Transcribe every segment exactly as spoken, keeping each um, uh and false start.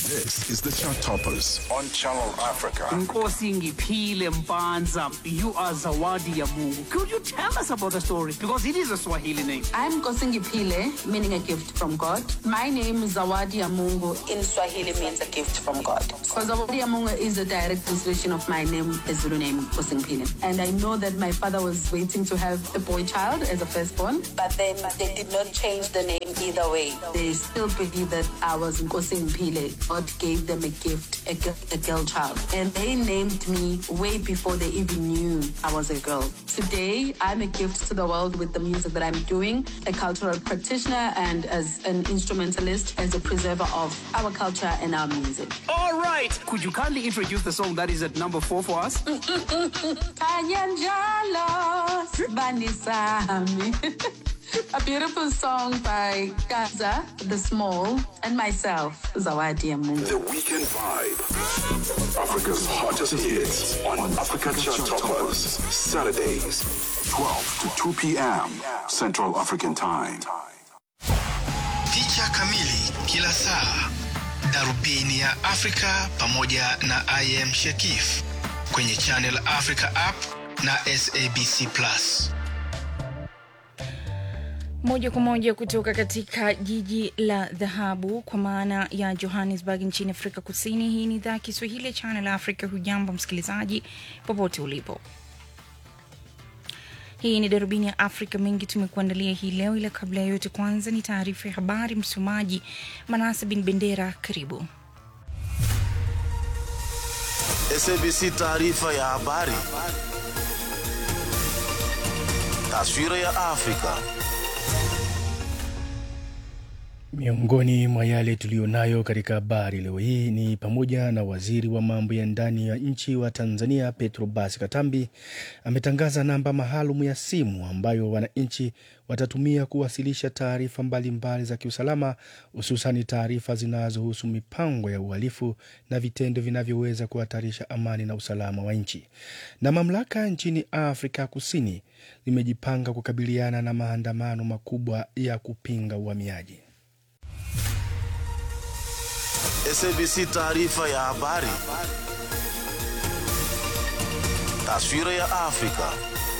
This is the Chart Toppers on Channel Africa. Nkosi Ngiphile Mpanza, you are Zawadi Yamungu. Could you tell us about the story? Because it is a Swahili name. I'm Nkosi Ngiphile, meaning a gift from God. My name is Zawadi Yamungu. In Swahili means a gift from God. So Zawadi Yamungu is a direct translation of my name, the Zulu name, Nkosi Ngiphile. And I know that my father was waiting to have a boy child as a firstborn, but then they did not change the name either way. They still believe that I was Nkosi Ngiphile. God gave them a gift, a, girl, a girl child. And they named me way before they even knew I was a girl. Today, I'm a gift to the world with the music that I'm doing, a cultural practitioner and as an instrumentalist, as a preserver of our culture and our music. All right. Could you kindly introduce the song that is at number four for us? A beautiful song by Gaza, The Small, and myself, Zawadi Yamungu. The Weekend Vibe. Africa's hottest hits on Africa Chart Toppers. Saturdays, twelve to two p.m. Central African Time. Picha kamili kila saa. Darubini ya Afrika pamoja na I am Shakif kwenye Channel Africa app na S A B C Plus. Moja kwa moja kutoka katika jiji la dhahabu kwa maana ya Johannesburg nchini Afrika Kusini. Hii ni idhaa Kiswahili Channel Africa. Hujambo msikilizaji popote ulipo. Hii ni Darubini ya Afrika, mengi tumekuandalia hii leo, ila kabla ya yote kwanza ni taarifa ya habari. Msomaji Manase bin Bendera, karibu. S A B C taarifa ya habari. Taswira ya Afrika. Miongoni mwa yale tulionayo katika habari leo hii ni pamoja na waziri wa mambo ya ndani ya nchi wa Tanzania Petrobras Katambi ametangaza namba maalum ya simu ambayo wananchi watatumia kuwasilisha taarifa mbalimbali za kiusalama, hususan taarifa zinazohusu mipango ya uhalifu na vitendo vinavyoweza kuhatarisha amani na usalama wa nchi. Na mamlaka nchini Afrika Kusini zimejipanga kukabiliana na maandamano makubwa ya kupinga uhamiaji. S A B C taarifa ya habari. Taswira ya Afrika.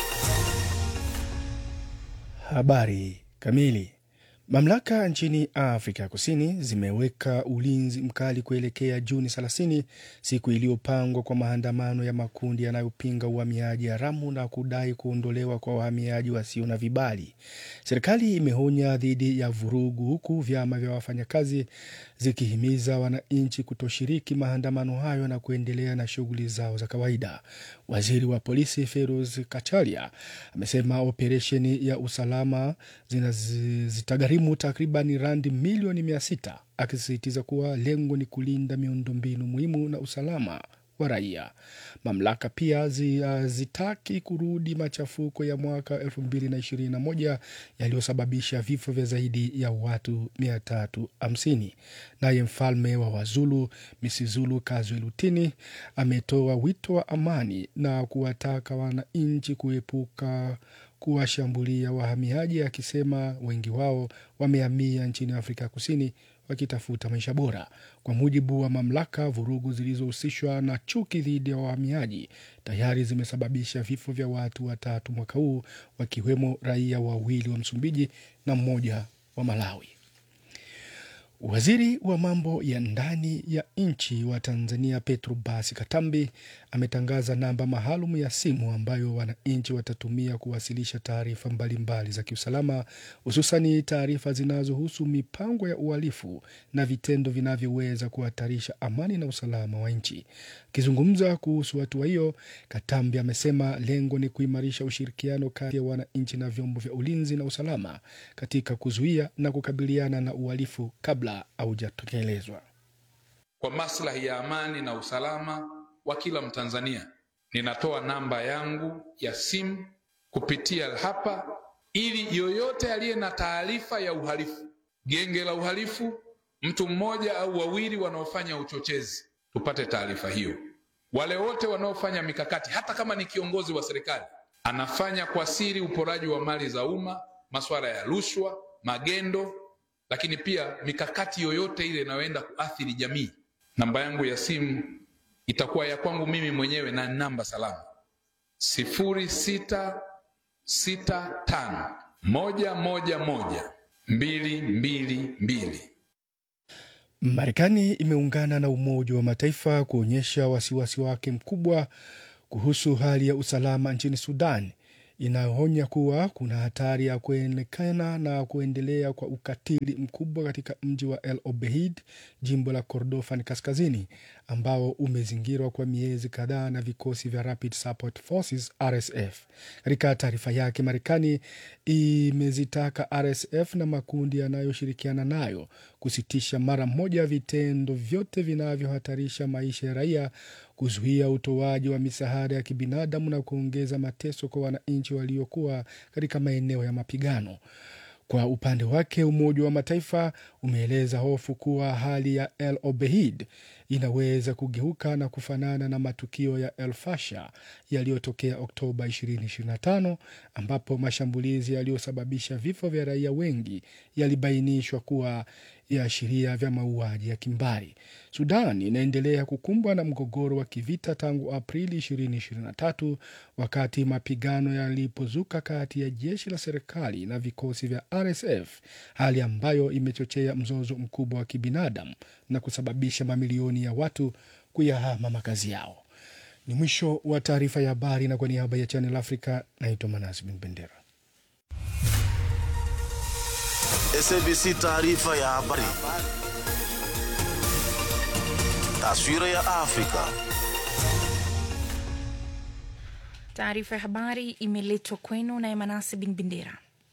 Habari kamili. Mamlaka nchini Afrika Kusini zimeweka ulinzi mkali kuelekea Juni thelathini, siku iliyopangwa kwa maandamano ya makundi yanayopinga uhamiaji haramu na kudai kuondolewa kwa wahamiaji wasio na vibali. Serikali imeonya dhidi ya vurugu, huku vyama vya wafanyakazi zikihimiza wananchi kutoshiriki maandamano hayo na kuendelea na shughuli zao za kawaida. Waziri wa polisi Feroz Kacharia amesema operesheni ya usalama zitagharimu takriban randi milioni mia sita, akisisitiza kuwa lengo ni kulinda miundombinu muhimu na usalama wa raia. Mamlaka pia zitaki kurudi machafuko ya mwaka elfu mbili na ishirini na moja yaliyosababisha vifo vya zaidi ya watu mia tatu hamsini. Naye mfalme wa Wazulu Misizulu Kazwelutini ametoa wito wa amani na kuwataka wananchi kuepuka kuwashambulia wahamiaji, akisema wengi wao wamehamia nchini Afrika Kusini wakitafuta maisha bora. Kwa mujibu wa mamlaka, vurugu zilizohusishwa na chuki dhidi ya wahamiaji tayari zimesababisha vifo vya watu watatu mwaka huu, wakiwemo raia wawili wa Msumbiji na mmoja wa Malawi. Waziri wa mambo ya ndani ya nchi wa Tanzania Petrobras Katambi ametangaza namba maalum ya simu ambayo wananchi watatumia kuwasilisha taarifa mbalimbali za kiusalama, hususan taarifa zinazohusu mipango ya uhalifu na vitendo vinavyoweza kuhatarisha amani na usalama wa nchi. Akizungumza kuhusu hatua hiyo, Katambi amesema lengo ni kuimarisha ushirikiano kati ya wananchi na vyombo vya ulinzi na usalama katika kuzuia na kukabiliana na uhalifu kabla haujatekelezwa. Kwa maslahi ya amani na usalama wa kila Mtanzania, ninatoa namba yangu ya simu kupitia hapa, ili yoyote aliye na taarifa ya uhalifu, genge la uhalifu, mtu mmoja au wawili wanaofanya uchochezi, tupate taarifa hiyo. Wale wote wanaofanya mikakati, hata kama ni kiongozi wa serikali, anafanya kwa siri uporaji wa mali za umma, masuala ya rushwa, magendo, lakini pia mikakati yoyote ile inayoenda kuathiri jamii, Namba yangu ya simu itakuwa ya kwangu mimi mwenyewe na namba salama sifuri sita sita tano moja moja moja mbili mbili mbili. Marekani imeungana na Umoja wa Mataifa kuonyesha wasiwasi wake mkubwa kuhusu hali ya usalama nchini Sudan, inaonya kuwa kuna hatari ya kuonekana na kuendelea kwa ukatili mkubwa katika mji wa El Obeid, jimbo la Kordofan Kaskazini, ambao umezingirwa kwa miezi kadhaa na vikosi vya Rapid Support Forces R S F. Katika taarifa yake, Marekani imezitaka R S F na makundi yanayoshirikiana nayo kusitisha mara moja vitendo vyote vinavyohatarisha maisha ya raia, kuzuia utoaji wa misaada ya kibinadamu na kuongeza mateso kwa wananchi waliokuwa katika maeneo ya mapigano. Kwa upande wake, Umoja wa Mataifa umeeleza hofu kuwa hali ya El Obeid inaweza kugeuka na kufanana na matukio ya El Fasher yaliyotokea Oktoba ishirini ishirini na tano, ambapo mashambulizi yaliyosababisha vifo vya raia wengi yalibainishwa kuwa yaashiria vya mauaji ya kimbari. Sudan inaendelea kukumbwa na mgogoro wa kivita tangu Aprili ishirini ishirini na tatu, wakati mapigano yalipozuka kati ya jeshi la serikali na vikosi vya R S F, hali ambayo imechochea mzozo mkubwa wa kibinadamu na kusababisha mamilioni ya watu kuyahama makazi yao. Ni mwisho wa taarifa ya habari, na kwa niaba ya Channel Africa naitwa Manasi bin Bendera. S A B C taarifa ya habari. Taswira ya Afrika. Taarifa ya habari imeletwa kwenu na Manasi bin Bendera.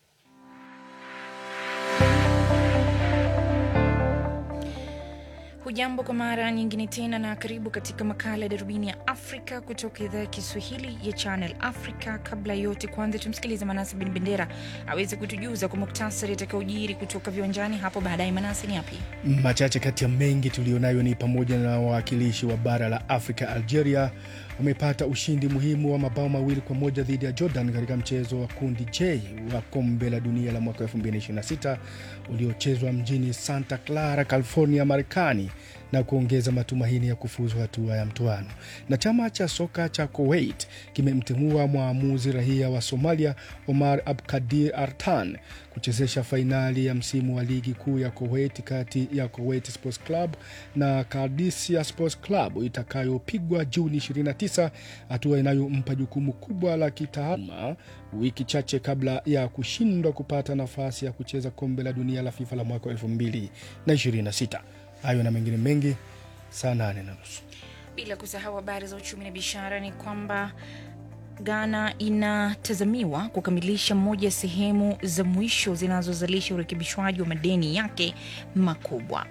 Hujambo kwa mara nyingine tena na karibu katika makala ya Darubini ya Afrika kutoka idhaa ya Kiswahili ya Channel Africa. Kabla yote, kwanza tumsikilize Manasi bin Bendera aweze kutujuza kwa muktasari atakaojiri kutoka viwanjani hapo baadaye. Manasi, ni yapi? Machache kati ya mengi tulionayo ni pamoja na wawakilishi wa bara la Afrika Algeria wamepata ushindi muhimu wa mabao mawili kwa moja dhidi ya Jordan katika mchezo wa kundi J wa kombe la dunia la mwaka elfu mbili ishirini na sita uliochezwa mjini Santa Clara, California, Marekani, na kuongeza matumaini ya kufuzu hatua ya mtoano. Na chama cha soka cha Kuwait kimemtimua mwamuzi raia wa Somalia Omar Abkadir Artan kuchezesha fainali ya msimu wa ligi kuu ya Kuwait kati ya Kuwait Sports Club na Qadisiyah Sports Club itakayopigwa Juni ishirini na tisa, hatua inayompa jukumu kubwa la kitaaluma wiki chache kabla ya kushindwa kupata nafasi ya kucheza kombe la dunia la FIFA la mwaka elfu mbili ishirini na sita. Hayo na mengine mengi saa nane na nusu. Bila kusahau habari za uchumi na biashara ni kwamba Ghana inatazamiwa kukamilisha moja sehemu za mwisho zinazozalisha urekebishwaji wa madeni yake makubwa.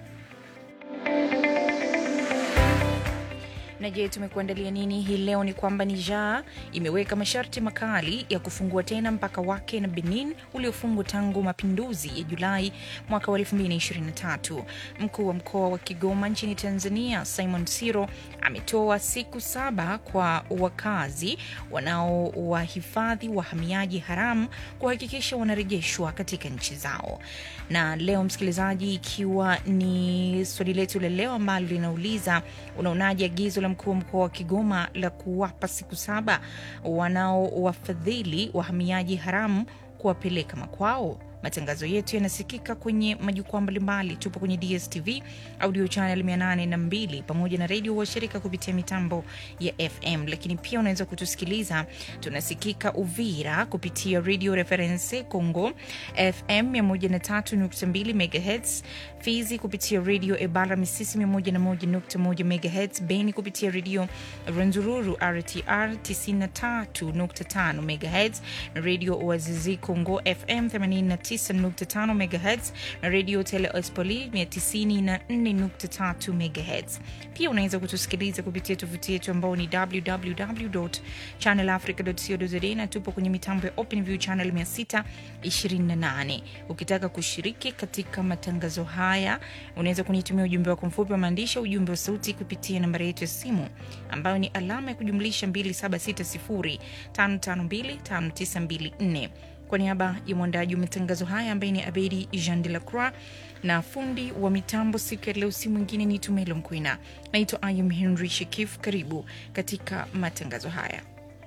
Na je, tumekuandalia nini hii leo? Ni kwamba Niger imeweka masharti makali ya kufungua tena mpaka wake na Benin uliofungwa tangu mapinduzi ya Julai mwaka wa elfu mbili ishirini na tatu. Mkuu wa mkoa wa Kigoma nchini Tanzania, Simon Siro, ametoa siku saba kwa wakazi wanaowahifadhi wahamiaji haramu kuhakikisha wanarejeshwa katika nchi zao. Na leo msikilizaji, ikiwa ni swali letu la leo ambalo linauliza, unaonaje agizo la mkuu wa mkoa wa Kigoma la kuwapa siku saba wanaowafadhili wahamiaji haramu kuwapeleka makwao? Matangazo yetu yanasikika kwenye majukwaa mbalimbali. Tupo kwenye D S T V audio channel mia nane na mbili pamoja na radio washirika kupitia mitambo ya F M, lakini pia unaweza kutusikiliza. Tunasikika Uvira kupitia Radio Reference Congo F M mia moja na tatu nukta mbili megahertz, Fizi kupitia Radio Ebara Misisi mia moja na moja nukta moja megahertz, Beni kupitia Radio Rwenzururu R T R tisini na tatu nukta tano megahertz, Radio Oazizi Congo F M themanini na tisa nukta tano megahertz na Radio Tele Espoli mia tisini na nne nukta tatu megahertz. Pia unaweza kutusikiliza kupitia tovuti yetu ambao ni w w w dot channel africa dot co dot z a, na tupo kwenye mitambo ya OpenView channel mia sita ishirini na nane. Ukitaka kushiriki katika matangazo haya, unaweza kunitumia ujumbe wako mfupi wa maandishi, ujumbe wa sauti kupitia nambari yetu ya simu ambayo ni alama ya kujumlisha mbili saba sita sifuri tano tano mbili tano tisa mbili nne. Kwa niaba ya mwandaji wa matangazo haya ambaye ni Abedi Jean de la Croix na fundi wa mitambo siku ya leo si mwingine ni Tumelo Mkwina. Naitwa Ayum Henry Shekif. Karibu katika matangazo haya.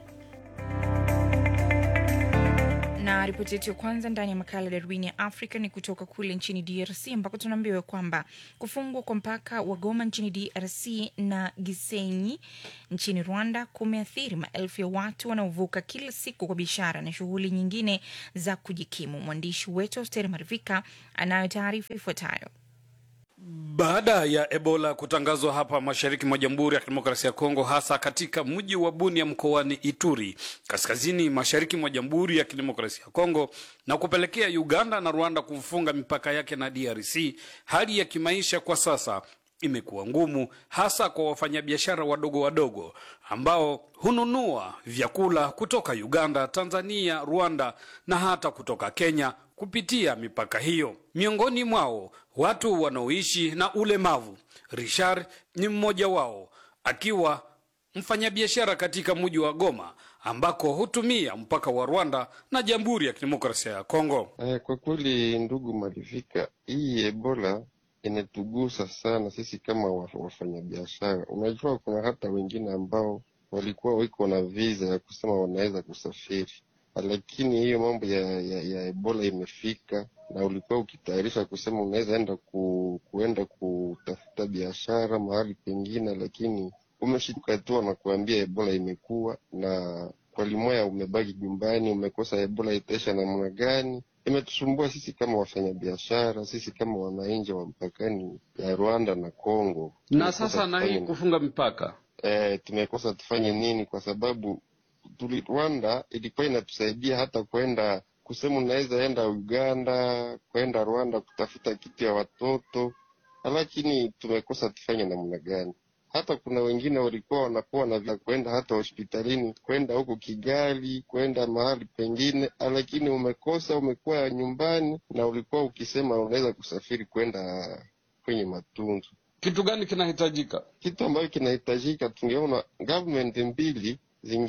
Na ripoti yetu ya kwanza ndani ya makala Darubini ya Afrika ni kutoka kule nchini D R C ambako tunaambiwa kwamba kufungwa kwa mpaka wa Goma nchini D R C na Gisenyi nchini Rwanda kumeathiri maelfu ya watu wanaovuka kila siku kwa biashara na shughuli nyingine za kujikimu. Mwandishi wetu Steri Marivika anayo taarifa ifuatayo. Baada ya Ebola kutangazwa hapa mashariki mwa Jamhuri ya Kidemokrasia ya Kongo, hasa katika mji wa Bunia mkoani Ituri, kaskazini mashariki mwa Jamhuri ya Kidemokrasia ya Kongo, na kupelekea Uganda na Rwanda kufunga mipaka yake na D R C, hali ya kimaisha kwa sasa imekuwa ngumu, hasa kwa wafanyabiashara wadogo wadogo ambao hununua vyakula kutoka Uganda, Tanzania, Rwanda na hata kutoka Kenya kupitia mipaka hiyo. Miongoni mwao watu wanaoishi na ulemavu. Richard ni mmoja wao, akiwa mfanyabiashara katika mji wa Goma ambako hutumia mpaka wa Rwanda na Jamhuri ya Kidemokrasia ya Kongo. Eh, kwa kweli ndugu Marivika, hii Ebola inatugusa sana sisi kama wafanyabiashara. Unajua kuna hata wengine ambao walikuwa wiko na visa ya kusema wanaweza kusafiri, lakini hiyo mambo ya, ya, ya Ebola imefika na ulikuwa ukitayarisha kusema unaweza enda ku, kuenda kutafuta biashara mahali pengine, lakini umeshika tu na kuambia Ebola imekuwa, na kwa limoya umebaki nyumbani, umekosa Ebola itaisha namna gani. Imetusumbua sisi kama wafanyabiashara, sisi kama wananchi wa mpakani ya Rwanda na Kongo. Na sasa na hii kufunga mipaka, eh tumekosa tufanye nini? Kwa sababu tuli Rwanda ilikuwa inatusaidia hata kwenda kusema unaweza enda Uganda, kwenda Rwanda kutafuta kitu ya watoto, lakini tumekosa tufanye namna gani. Hata kuna wengine walikuwa wanakuwa na vya kwenda hata hospitalini, kwenda huko Kigali, kwenda mahali pengine, lakini umekosa, umekuwa nyumbani na ulikuwa ukisema unaweza kusafiri kwenda kwenye matunzo. Kitu gani kinahitajika? Kitu ambacho kinahitajika, tungeona government mbili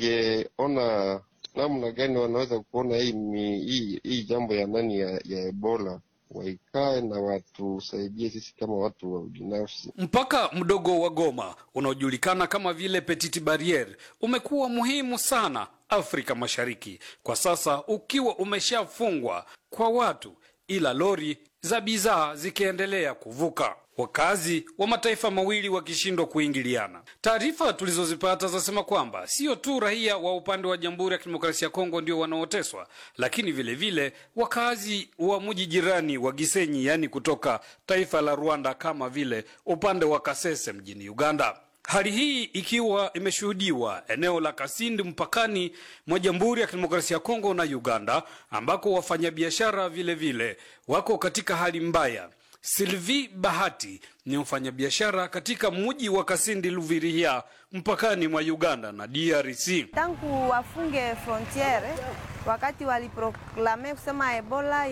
zingeona namna gani wanaweza kuona hii hii, hii jambo ya nani ya, ya Ebola, waikae na watu saidie sisi kama watu wa binafsi. Mpaka mdogo wa Goma unaojulikana kama vile Petite Barriere umekuwa muhimu sana Afrika Mashariki kwa sasa, ukiwa umeshafungwa kwa watu, ila lori za bidhaa zikiendelea kuvuka, wakazi wa mataifa mawili wakishindwa kuingiliana. Taarifa tulizozipata zasema kwamba sio tu raia wa upande wa Jamhuri ya Kidemokrasia ya Kongo ndio wanaoteswa, lakini vile vile wakazi wa mji jirani wa Gisenyi, yani kutoka taifa la Rwanda, kama vile upande wa Kasese mjini Uganda. Hali hii ikiwa imeshuhudiwa eneo la Kasindi mpakani mwa Jamhuri ya Kidemokrasia ya Kongo na Uganda, ambako wafanyabiashara vile vile wako katika hali mbaya. Sylvie Bahati ni mfanyabiashara katika mji wa Kasindi Luvirihia mpakani mwa Uganda na D R C. Tangu wafunge frontiere, wakati waliproklame kusema Ebola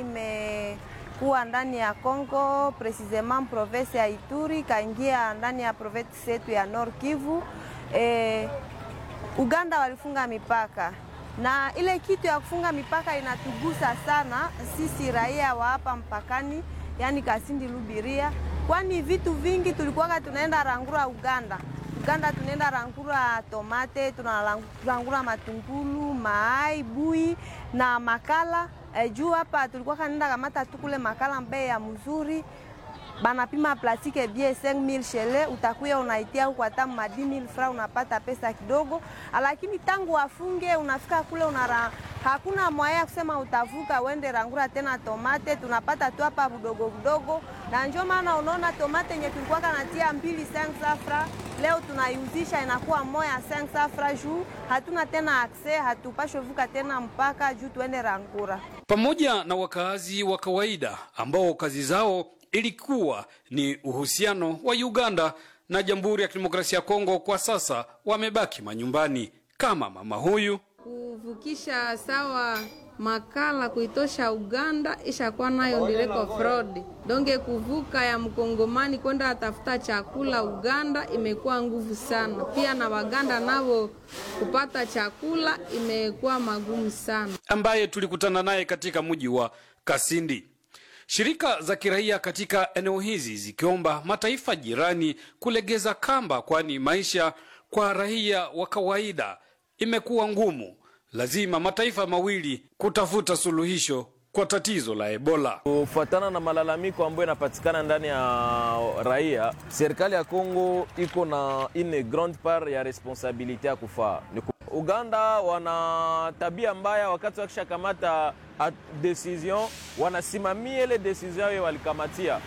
imekuwa ndani ya Kongo, precisement province ya Ituri, kaingia ndani ya province yetu ya Nord Kivu, e, Uganda walifunga mipaka. Na ile kitu ya kufunga mipaka inatugusa sana sisi raia wa hapa mpakani, yani Kasindi Lubiria, kwani vitu vingi tulikuwa tunaenda rangura Uganda. Uganda tunaenda rangura tomate, tunarangura matungulu, maai, bui na makala. E, juu hapa tulikuwa tunaenda kamata tukule makala mbe ya mzuri. Banapima plastiki bie cinq mille shele, utakuya unaitia huko hata dix mille francs, unapata pesa kidogo. Lakini tangu wafunge unafika kule unara, hakuna mwaya kusema utavuka uende rangura tena tomate, tunapata tu hapa budogo budogo. Na ndio maana unaona tomate yenye tulikuwa kanatia mbili cinq francs, leo tunaiuzisha inakuwa moja cinq francs juu hatuna tena access, hatupasho vuka tena mpaka juu tuende rangura. Pamoja na wakazi wa kawaida ambao kazi zao ilikuwa ni uhusiano wa Uganda na Jamhuri ya Kidemokrasia ya Kongo, kwa sasa wamebaki manyumbani, kama mama huyu. Kuvukisha sawa makala kuitosha Uganda ishakuwa nayo ndireko fraud. Donge kuvuka ya mkongomani kwenda atafuta chakula Uganda imekuwa nguvu sana. Pia na Waganda nao kupata chakula imekuwa magumu sana. Ambaye tulikutana naye katika mji wa Kasindi. Shirika za kiraia katika eneo hizi zikiomba mataifa jirani kulegeza kamba, kwani maisha kwa raia wa kawaida imekuwa ngumu. Lazima mataifa mawili kutafuta suluhisho kwa tatizo la Ebola. Kufuatana na malalamiko ambayo yanapatikana ndani ya raia, serikali ya Kongo iko na une grande part ya responsabilite ya kufaa. Uganda wana tabia mbaya, wakati wakishakamata decision wanasimamia ile decision yao walikamatia.